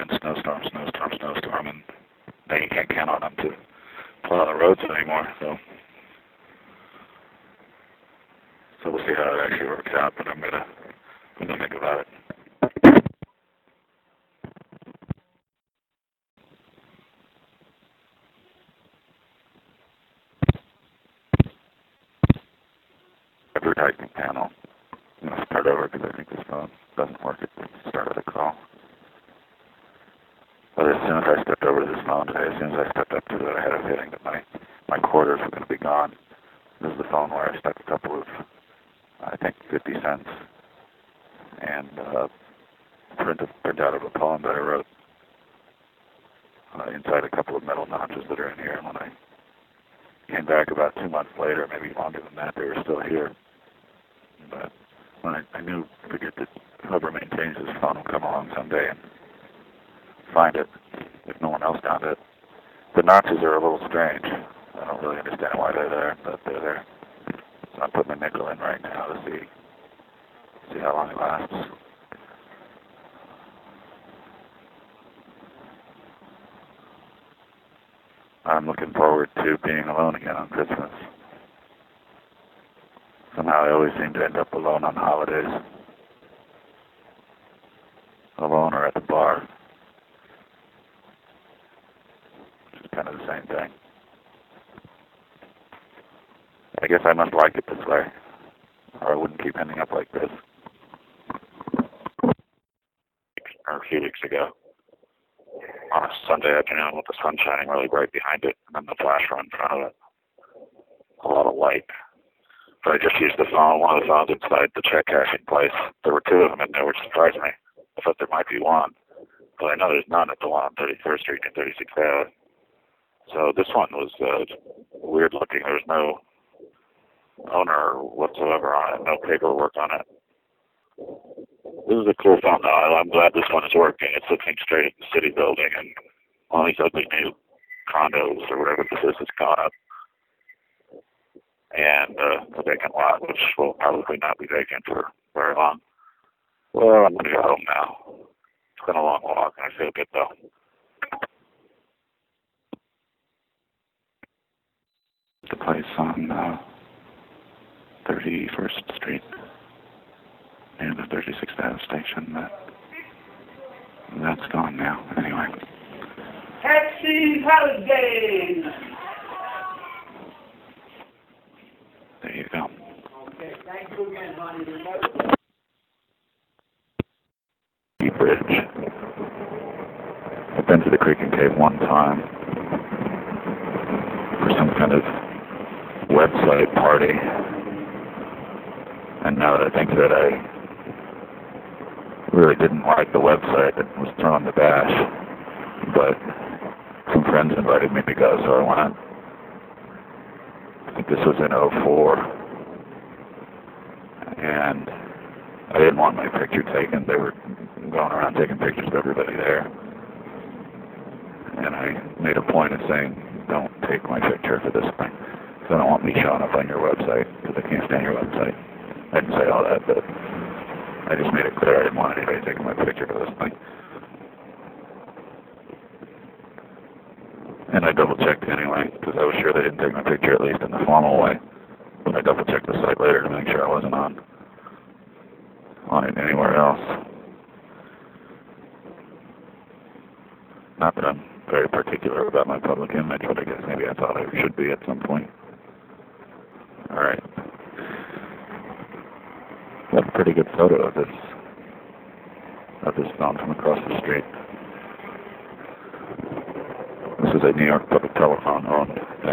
been snowstorm, and now you can't count on them to plow the roads anymore. So we'll see how it actually works out. But I'm gonna think about it. Advertising panel. I'm gonna start over because I think this phone doesn't work at the start of the call. But as soon as I stepped over to this phone today, as soon as I stepped up to it, I had a feeling that my quarters were going to be gone. This is the phone where I stuck a couple of, I think, 50 cents and print out of a poem that I wrote inside a couple of metal notches that are in here. And when I came back about 2 months later, maybe longer than that, they were still here. But when I knew, figured that whoever maintains this phone will come along someday and find it if no one else found it. The notches are a little strange. I don't really understand why they're there, but they're there. So I'm putting a nickel in right now to see how long it lasts. I'm looking forward to being alone again on Christmas. Somehow I always seem to end up alone on holidays. Alone or at the bar. Which is kind of the same thing. I guess I must like it this way, or I wouldn't keep ending up like this. Or a few weeks ago, on a Sunday afternoon with the sun shining really bright behind it, and then the flash run in front of it. A lot of light. But I just used the phone, one of the phones inside the check cashing place. There were two of them in there, which surprised me. I thought there might be one, but I know there's none at the one on 33rd Street and 36th Ave. So this one was weird looking. There was no owner whatsoever on it, no paperwork on it. This is a cool phone though. I'm glad this one is working. It's looking straight at the city building and all these ugly new condos or whatever this is that's gone up. And a vacant lot, which will probably not be vacant for very long. Well, I'm going to go home now. It's been a long walk, and I feel good, though. The place on 31st Street, near the 36th Ave station, that's gone now. Anyway. Happy holidays! There you go. Okay, thank you again, honey. Bridge. I've been to the Creek and Cave one time for some kind of website party, and now that I think of it, I really didn't like the website that was throwing the bash, but some friends invited me to go, so I went. I think this was in '04, and I didn't want my picture taken. They were going around taking pictures of everybody there, and I made a point of saying, don't take my picture for this thing, because I don't want me showing up on your website, because I can't stand your website. I didn't say all that, but I just made it clear I didn't want anybody taking my picture for this thing. And I double-checked anyway, because I was sure they didn't take my picture, at least in the formal way. But I double-checked the site later to make sure I wasn't on it anywhere else. Not that I'm very particular about my public image, but I guess maybe I thought I should be at some point. Alright. Got a pretty good photo of this phone from across the street. This is a New York Public Telephone owned thing.